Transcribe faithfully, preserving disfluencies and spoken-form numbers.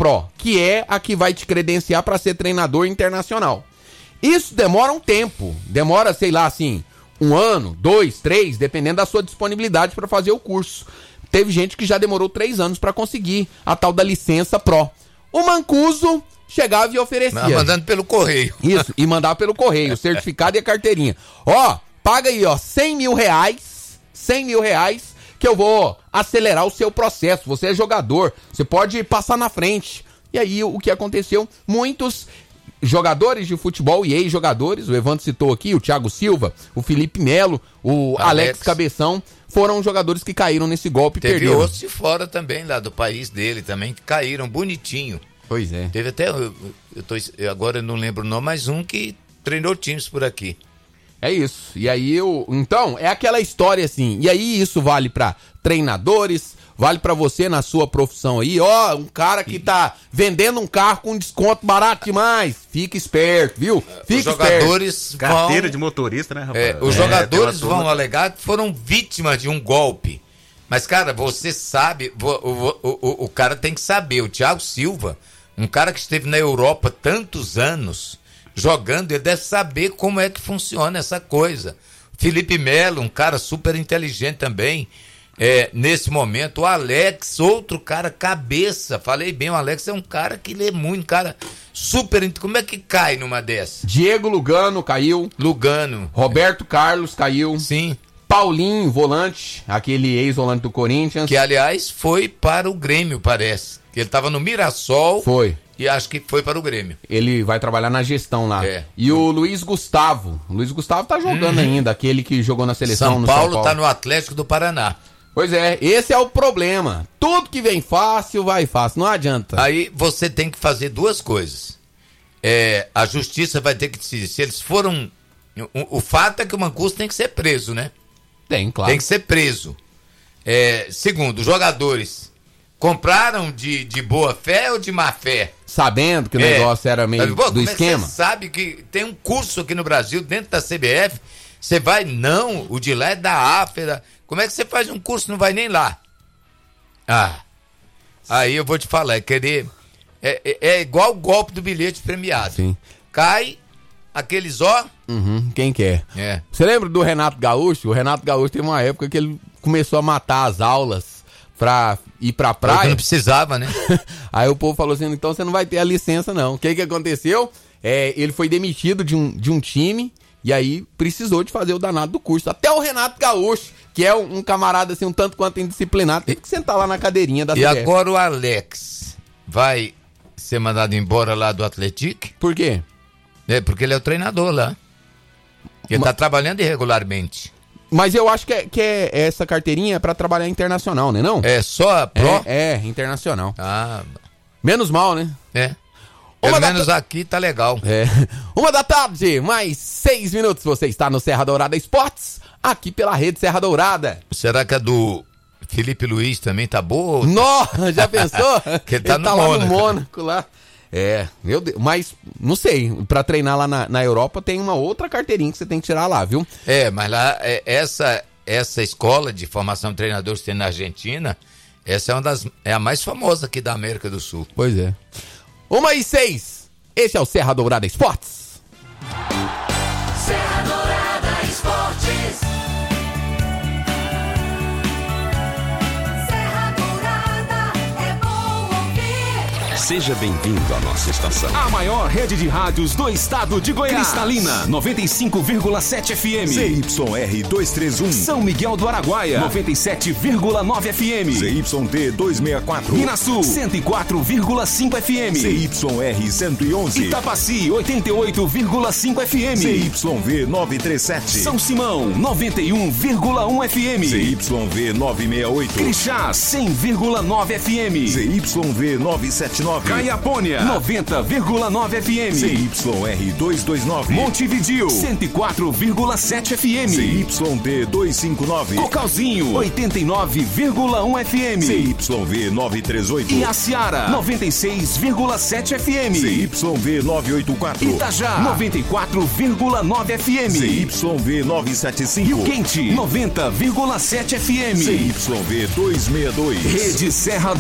Pro, que é a que vai te credenciar para ser treinador internacional. Isso demora um tempo, demora, sei lá, assim, um ano, dois, três, dependendo da sua disponibilidade para fazer o curso. Teve gente que já demorou três anos para conseguir a tal da licença Pro. O Mancuso chegava e oferecia. Mas mandando pelo correio. Isso, e mandava pelo correio, o certificado e a carteirinha. Ó, paga aí, ó, cem mil reais, cem mil reais, que eu vou acelerar o seu processo. Você é jogador, você pode passar na frente. E aí, o que aconteceu? Muitos jogadores de futebol e ex-jogadores, o Evandro citou aqui, o Thiago Silva, o Felipe Melo, o Alex, Alex Cabeção, foram jogadores que caíram nesse golpe e Teve perderam. outros de fora também, lá do país dele também, que caíram bonitinho. Pois é. Teve até, eu, eu tô, eu agora não lembro o nome, mas um que treinou times por aqui. É isso. E aí, eu, então, é aquela história assim. E aí, isso vale pra treinadores, vale pra você na sua profissão aí. Ó, um cara que tá vendendo um carro com desconto barato demais. Fica esperto, viu? Fica os jogadores esperto. vão... Carteira de motorista, né, rapaz? É, os é, jogadores vão turma... alegar que foram vítimas de um golpe. Mas, cara, você sabe, o, o, o, o cara tem que saber. O Thiago Silva, um cara que esteve na Europa tantos anos jogando, ele deve saber como é que funciona essa coisa. Felipe Melo, um cara super inteligente também, é, nesse momento. O Alex, outro cara cabeça, falei bem, o Alex é um cara que lê muito, um cara super, como é que cai numa dessa? Diego Lugano caiu. Lugano. Roberto Carlos caiu. Sim. Paulinho, volante, aquele ex-volante do Corinthians. Que, aliás, foi para o Grêmio, parece. Que ele estava no Mirassol. Foi. E acho que foi para o Grêmio. Ele vai trabalhar na gestão lá. É. E o Luiz Gustavo. O Luiz Gustavo tá jogando Uhum. ainda, aquele que jogou na seleção São no Paulo, São Paulo. tá no Atlético do Paraná. Pois é, esse é o problema. Tudo que vem fácil, vai fácil. Não adianta. Aí você tem que fazer duas coisas. É, a justiça vai ter que decidir. Se eles foram... O, o fato é que o Mancuso tem que ser preso, né? Tem, claro. Tem que ser preso. É, segundo, os jogadores compraram de, de boa fé ou de má fé? Sabendo que o É. negócio era meio Pô, do como é que esquema. Você sabe que tem um curso aqui no Brasil, dentro da C B F, você vai, não, o de lá é da AFERA. Como é que você faz um curso e não vai nem lá? Ah, aí eu vou te falar, é querer... É, é, é igual o golpe do bilhete premiado. Sim. Cai aqueles ó... Uhum, quem quer? É. Você lembra do Renato Gaúcho? O Renato Gaúcho teve uma época que ele começou a matar as aulas pra ir pra praia. Porque não precisava, né? Aí o povo falou assim, então você não vai ter a licença não. O que que aconteceu? É, ele foi demitido de um, de um time e aí precisou de fazer o danado do curso. Até o Renato Gaúcho, que é um, um camarada assim um tanto quanto indisciplinado, teve que sentar lá na cadeirinha da E C B F. agora o Alex vai ser mandado embora lá do Atlético? Por quê? É, porque ele é o treinador lá. Ele Ma- tá trabalhando irregularmente. Mas eu acho que, é, que é essa carteirinha é pra trabalhar internacional, né não? É só a Pro? É, é, internacional. Ah, Menos mal, né? é. Uma Pelo da menos ta- aqui tá legal. É. Uma da tarde, mais seis minutos. Você está no Serra Dourada Esportes, aqui pela Rede Serra Dourada. Será que a do Felipe Luiz também tá boa? Nossa, já pensou? Que ele tá no lá no Mônaco. Mônaco lá. É, meu Deus, mas não sei, pra treinar lá na, na Europa tem uma outra carteirinha que você tem que tirar lá, viu? É, mas lá, é, essa, essa escola de formação de treinadores que tem na Argentina, essa é uma das, é a mais famosa aqui da América do Sul. Pois é. Uma e seis, esse é o Serra Dourada Esportes. Serra Dourada Esportes. Serra Dourada é bom ouvir. Seja bem-vindo à nossa estação. A maior rede de rádios do estado de Goiás. Cristalina, noventa e cinco vírgula sete F M. Z Y R duzentos e trinta e um. São Miguel do Araguaia, noventa e sete vírgula nove F M. Z Y T duzentos e sessenta e quatro. Minas Sul, cento e quatro vírgula cinco F M. Z Y R cento e onze. Itapaci, oitenta e oito vírgula cinco F M. Z Y V novecentos e trinta e sete. São Simão, noventa e um vírgula um F M. Z Y V novecentos e sessenta e oito. Crixás, cem vírgula nove F M. Z Y V novecentos e setenta e nove. Caiapônia, noventa vírgula nove F M. Z Y R duzentos e vinte e nove. Montevidil, cento e quatro vírgula sete F M. Z Y D duzentos e cinquenta e nove. Cocalzinho, oitenta e nove vírgula um F M. Z Y V novecentos e trinta e oito. E Aciara, noventa e seis vírgula sete F M. Z Y V novecentos e oitenta e quatro. Itajá, noventa e quatro vírgula nove F M. Z Y V novecentos e setenta e cinco. Rio Quente, noventa vírgula sete F M. Z Y V duzentos e sessenta e dois. Rede Serra